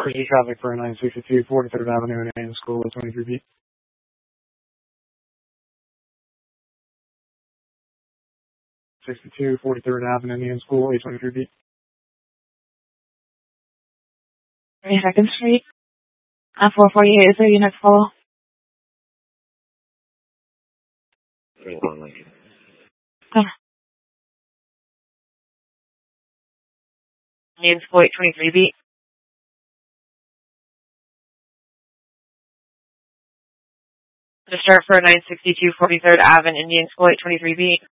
emergency traffic for 962 43rd Avenue and Indian School at 23 feet. 62 43rd Avenue and Indian School, 823 feet. 32nd Street. 448, is there your next call? Indian School, 823 feet. To start for 962 43rd Avenue, Indian School, 823 feet.